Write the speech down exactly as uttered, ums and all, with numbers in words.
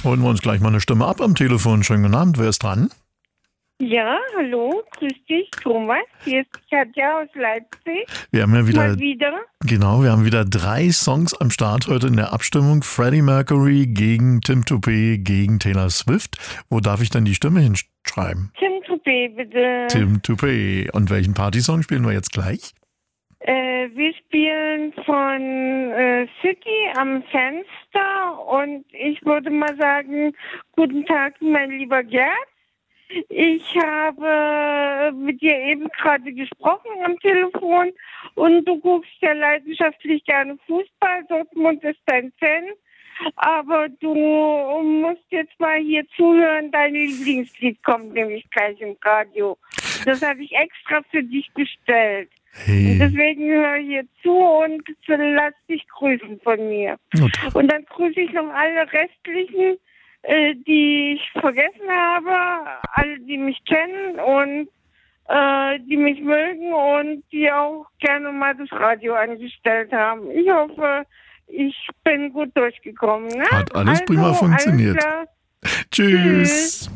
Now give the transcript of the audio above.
Holen wir uns gleich mal eine Stimme ab am Telefon. Schönen guten Abend, wer ist dran? Ja, hallo, grüß dich, Thomas. Hier ist Katja aus Leipzig. Wir haben ja wieder, Mal wieder. Genau, wir haben wieder drei Songs am Start heute in der Abstimmung. Freddie Mercury gegen Tim Toupé gegen Taylor Swift. Wo darf ich denn die Stimme hinschreiben? Tim Toupé, bitte. Tim Toupé. Und welchen Partysong spielen wir jetzt gleich? Äh, wir spielen von äh, City am Fenster und ich würde mal sagen, guten Tag, mein lieber Gerd. Ich habe mit dir eben gerade gesprochen am Telefon und du guckst ja leidenschaftlich gerne Fußball. Dortmund ist dein Fan. Aber du musst jetzt mal hier zuhören. Dein Lieblingslied kommt nämlich gleich im Radio. Das habe ich extra für dich bestellt. Hey. Und deswegen hör hier zu und lass dich grüßen von mir. Gut. Und dann grüße ich noch alle restlichen, äh, die ich vergessen habe, alle, die mich kennen und äh, die mich mögen und die auch gerne mal das Radio angestellt haben. Ich hoffe, ich bin gut durchgekommen. Ne? Hat alles also, prima funktioniert. Alles klar. Tschüss. Tschüss.